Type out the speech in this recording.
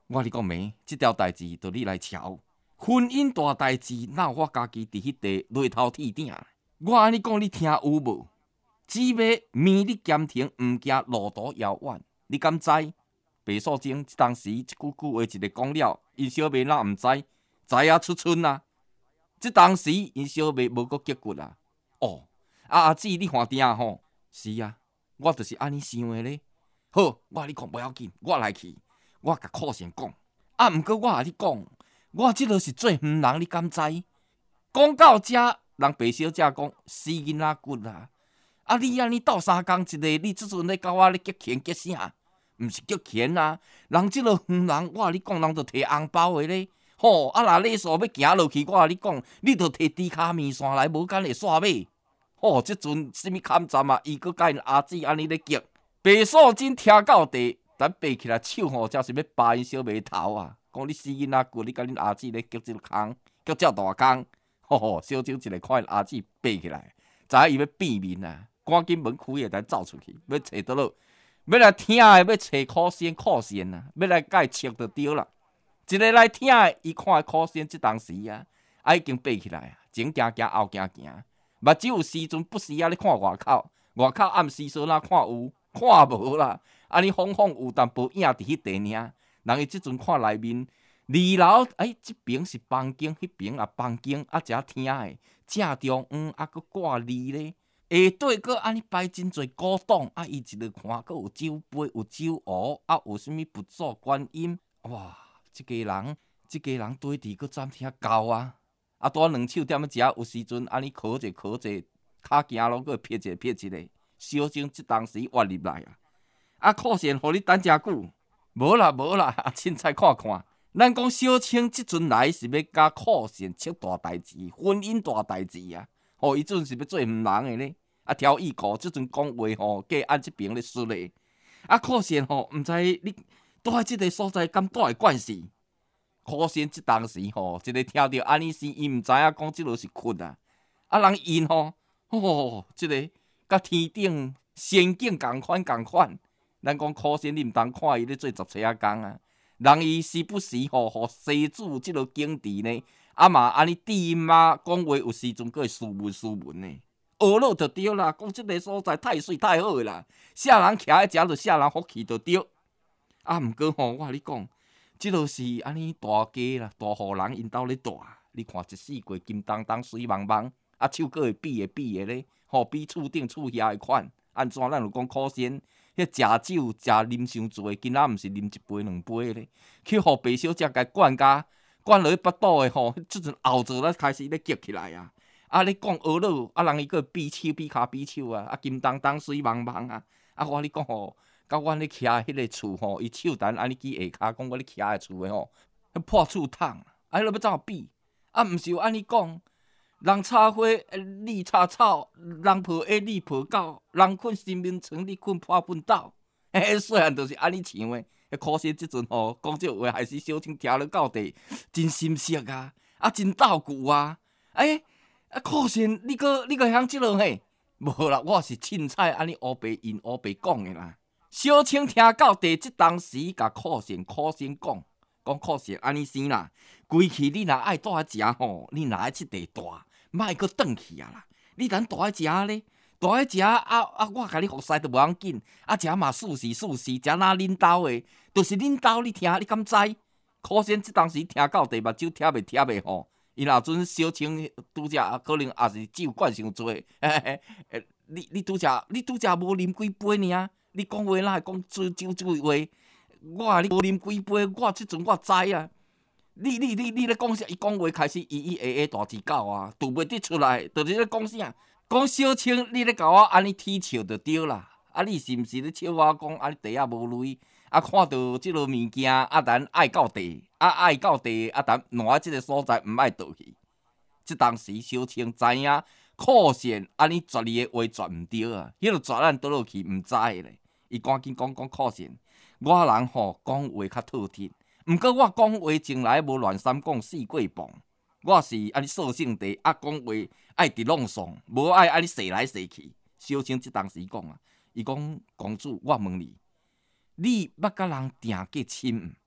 我你讲没，这条代志就你来瞧。婚姻大代志，哪有我家己伫迄地犁头铁鼎？我安尼讲，你听有无？只要名利兼程，毋惊路途遥远。你敢知？白素贞当时一句句话一个讲了，因小妹哪毋知？知影出村啊！即当时因小妹无阁结骨啊。哦，阿姊你看定吼？是啊，我就是安尼想的咧。好，我你讲不要紧，我来去，我甲靠先讲。啊，毋过我甲你讲，我即落是最远人，你敢知？讲到遮，人白小姐讲死囡仔骨啊！啊，你安尼斗三工一个，你即阵咧甲我咧结钱结啥？毋是结钱啊！人即落远人，我甲你讲，人着摕红包的咧。吼，啊，若礼数要行落去，我甲你讲，你着摕猪骹面线来，无敢会煞马。吼，即阵什物砍站啊？伊阁甲因阿姊安尼咧结。白素贞听到地，咱爬起来手吼，才是要拔因小妹头啊！讲你死囡仔骨，你甲恁阿姊咧结即个空，结遮大空。吼，小晶一个看因阿姊爬起来，知影伊要变面啊！赶紧门开下，咱走出去，要找倒落，要来听的，要找苦仙啊！要来甲伊切就对啦。一个来听的，伊看苦仙即当时啊，已经爬起来啊，前行行后行行，目睭有时阵不时啊咧看外口，外口暗时说哪看有，看无啦。安尼晃有淡薄影伫迄地尔，人伊即阵看内面。二楼即边是房间，迄边也房间，啊，遮听的正中啊，阁挂字咧。下底阁安尼摆真侪古董，啊，伊一路看，阁有酒杯，有酒壶，啊，有啥物佛祖、观音，哇！即家人对伫阁暂听够啊！啊，拄两手踮咧食，有时阵安尼靠者，骹行路阁撇一个，小心即当时滑入来啊！啊，可惜互你等遮久，无啦，凊彩看看。咱讲小青即阵来是要甲酷贤出大代志，婚姻大代志啊！伊阵是要做毋人的咧。啊，挑意裤即阵讲话吼，计按即边咧说咧。啊，酷贤毋知你住喺即个所在敢带关系？酷贤即当时一个听到安尼时，伊毋知影讲即落是困啊。啊，人因即个甲天顶仙境共款。咱讲酷贤，你毋通看伊咧做十岁工啊。人伊时不时互西主即落警示呢，啊嘛安尼低音啊讲话有时阵佫会斯文呢，学落就对啦。讲即个所在太水太好啦，啥人徛喺遮就啥人福气就对。啊，毋过我甲你讲，即落是安尼大家啦，大户人因兜咧住，你看一四季金当当水茫茫，啊手佫会比的咧，比厝顶厝遐的款，安怎咱有讲可惜？迄食酒食啉伤济，今仔毋是啉一杯两杯咧，去互白小姐甲灌落去腹肚的即阵后座咧开始咧激起来啊！啊，你讲学落，啊人伊个比手比骹比手啊，啊金当当水茫茫啊！啊我你讲甲阮咧徛迄个厝伊手单安尼举下骹，讲我咧徛的厝的破厝桶，啊，你要怎比？啊，毋是有安尼讲。人插花，你插草；人抱鸭，你抱狗；人困新眠床，你困破粪斗。细汉就是安尼想的。可惜即阵讲这话，还是小青听了到地，真心塞啊！啊，真斗句啊！可惜你个晓即落嘿？无啦，我是凊彩安尼乌白因乌白讲的啦。小青听到地，即当时甲可惜讲可惜安尼生啦。规气你若爱住喺遮你若爱即地住。莫阁转去啊啦！你等住喺遮咧，住喺遮我甲你服侍都无要紧。啊，遮嘛舒适，遮哪恁兜的，就是恁兜你听，你敢知？可惜即当时听到地目睭贴袂伊若阵小青拄则可能也是酒灌伤多。你拄则无啉几杯尔？你讲话哪会讲酒话？我甲你无啉几杯，我即阵我知啊。你咧讲啥？伊讲话开始大只狗啊，吐袂得出来，就是咧讲啥？讲小青，你咧甲我安尼踢笑就对啦。啊，你是毋是咧笑我讲安尼地啊无镭？啊，看到即落物件啊，咱爱到地，啊，咱挪喺即个所在，毋爱倒去。即当时小青知影，可惜安尼绝你的话绝毋对啊，迄落绝咱倒落去毋知咧。伊赶紧讲可惜，我人讲话较透彻。毋过我讲话从来无乱三讲四过磅，我是安尼率性地讲话爱直朗爽，无爱安尼踅来踅去。小青即当时讲啊，伊讲公主，我问你，你捌甲人定过亲毋？